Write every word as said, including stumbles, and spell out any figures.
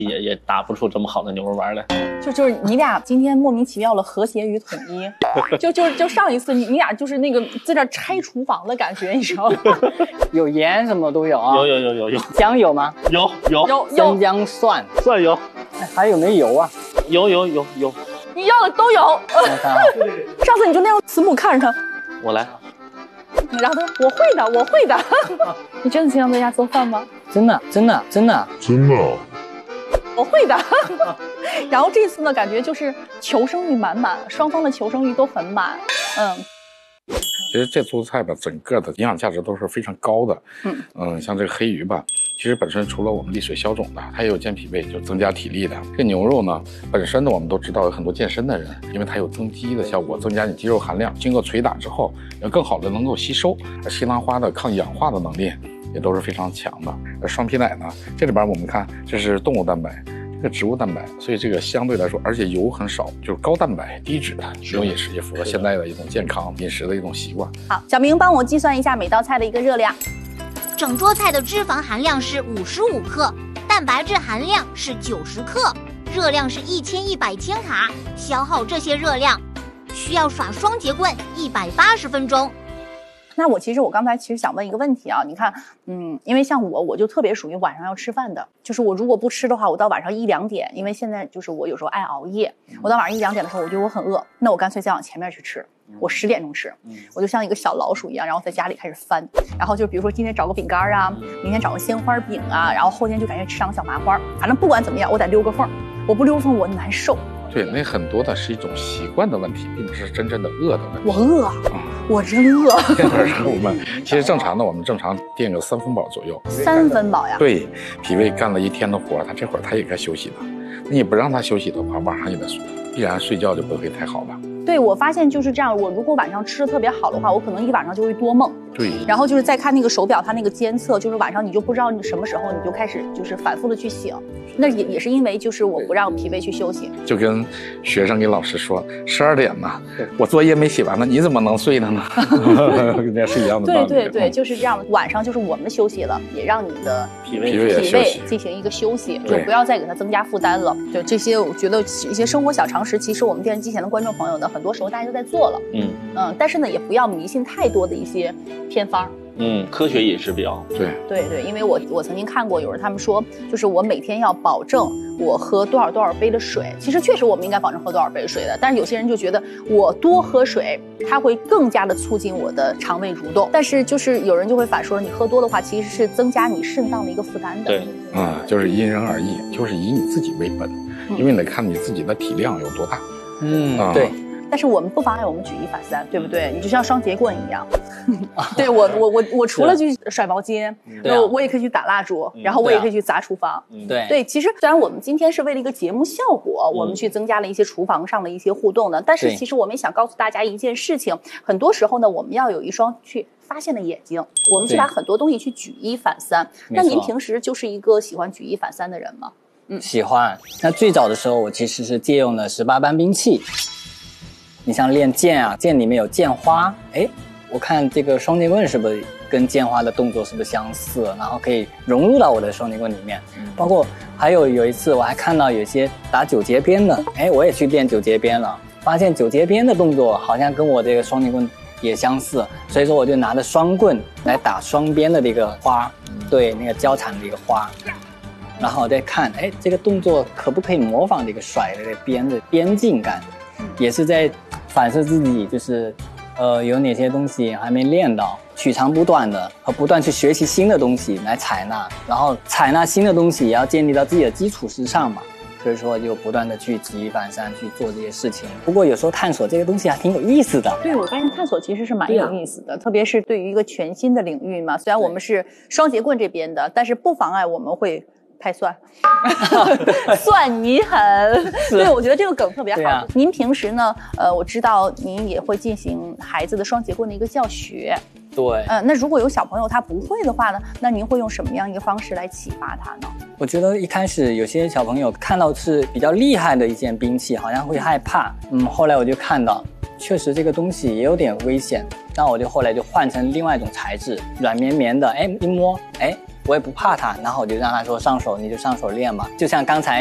也也打不出这么好的牛肉丸来。 就就是你俩今天莫名其妙的和谐与统一，就就就上一次你你俩就是那个在这拆厨房的感觉，你知道吗？ 有盐什么都有啊。 有有有有有。 姜有吗？ 有有有有。 生姜蒜蒜有。 还有没有油啊？ 有有有有。 你要的都有。上次你就那样慈母看着他。 我来。 然后他说我会的，我会的。你真的经常在家做饭吗？ 真的真的真的真的。 我会的。然后这次呢，感觉就是求生欲满满，双方的求生欲都很满。嗯。 其实这做菜吧，整个的营养价值都是非常高的。嗯嗯，像这个黑鱼吧，其实本身除了我们利水消肿的，它也有健脾胃，就增加体力的。这个牛肉呢，本身呢我们都知道有很多健身的人，因为它有增肌的效果，增加你肌肉含量，经过捶打之后，要更好的能够吸收。西兰花的抗氧化的能力也都是非常强的。而双皮奶呢，这里边我们看这是动物蛋白。这个植物蛋白，所以这个相对来说，而且油很少，就是高蛋白低脂的这种饮食，也符合现在的一种健康饮食的一种习惯。 好，小明帮我计算一下每道菜的一个热量。 整桌菜的脂肪含量是五十五克，蛋白质含量是九十克，热量是一千一百千卡。消耗这些热量，需要耍双节棍一百八十分钟。 那我其实我刚才其实想问一个问题啊，你看，嗯，因为像我，我就特别属于晚上要吃饭的，就是我如果不吃的话，我到晚上一两点，因为现在就是我有时候爱熬夜，我到晚上一两点的时候，我觉得我很饿，那我干脆再往前面去吃，我十点钟吃，我就像一个小老鼠一样，然后在家里开始翻，然后就比如说今天找个饼干啊，明天找个鲜花饼啊，然后后天就感觉吃上个小麻花，反正不管怎么样，我得溜个缝，我不溜缝我难受。 对，那很多的是一种习惯的问题，并不是真正的饿的问题。 我饿啊，嗯、我真饿。 这会儿是我们其实正常的，我们正常垫个三分饱左右。 三分饱呀？ 对，脾胃干了一天的活，他这会儿他也该休息的。你不让他休息的话，晚上也得必然睡觉就不会太好了。 对，我发现就是这样，我如果晚上吃的特别好的话，我可能一晚上就会多梦。 对， 然后就是再看那个手表，它那个监测，就是晚上你就不知道你什么时候你就开始就是反复的去醒，那也也是因为就是我不让脾胃去休息。 就跟学生给老师说，十二点呢，我作业没写完呢，你怎么能睡呢呢？这是一样的道理。 对对对，就是这样的。晚上就是我们休息了，也让你的脾胃脾胃进行一个休息，就不要再给它增加负担了。对这些，我觉得一些生活小常识，其实我们电视机前的观众朋友呢，很多时候大家都在做了。嗯嗯，但是呢，也不要迷信太多的一些偏方。 嗯，科学饮食比较对对对，因为我我曾经看过有人他们说，就是我每天要保证我喝多少多少杯的水。其实确实我们应该保证喝多少杯水的，但是有些人就觉得我多喝水，它会更加的促进我的肠胃蠕动。但是就是有人就会反说，你喝多的话，其实是增加你肾脏的一个负担的。 对， 啊、嗯，就是因人而异，就是以你自己为本，嗯、因为你得看你自己的体量有多大。 嗯， 啊、 对。 但是我们不妨碍我们举一反三，对不对？你就像双节棍一样。对我我我我除了去甩毛巾， 对啊、 我也可以去打蜡烛，然后我也可以去砸厨房。 对对，其实虽然我们今天是为了一个节目效果，我们去增加了一些厨房上的一些互动的，但是其实我们也想告诉大家一件事情，很多时候呢，我们要有一双去发现的眼睛，我们去把很多东西去举一反三。那您平时就是一个喜欢举一反三的人吗？ 嗯，喜欢。那最早的时候，我其实是借用了十八般兵器。你像练剑啊，剑里面有剑花，哎，我看这个双节棍是不是跟剑花的动作是不是相似，然后可以融入到我的双节棍里面。嗯、包括还有有一次我还看到有些打九节鞭的，哎，我也去练九节鞭了，发现九节鞭的动作好像跟我这个双节棍也相似，所以说我就拿着双棍来打双边的这个花，对，那个交缠的一个花。然后我再看，哎，这个动作可不可以模仿这个甩的这个鞭的边境感，也是在反射自己，就是呃有哪些东西还没练到，取长补短的，和不断去学习新的东西来采纳，然后采纳新的东西也要建立到自己的基础之上嘛。所以说就不断的去举一反三去做这些事情。不过有时候探索这个东西还挺有意思的。 对，我发现探索其实是蛮有意思的，特别是对于一个全新的领域嘛。虽然我们是双节棍这边的，但是不妨碍我们会拍蒜。蒜你狠。对，我觉得这个梗特别好。啊、您平时呢，呃，我知道您也会进行孩子的双节棍的一个教学。 对， 呃，那如果有小朋友他不会的话呢，那您会用什么样一个方式来启发他呢？ 我觉得一开始有些小朋友看到是比较厉害的一件兵器，好像会害怕。嗯，后来我就看到，确实这个东西也有点危险。那我就后来就换成另外一种材质，软绵绵的，哎，一摸，哎， 我也不怕它，然后我就让他说上手，你就上手练嘛。就像刚才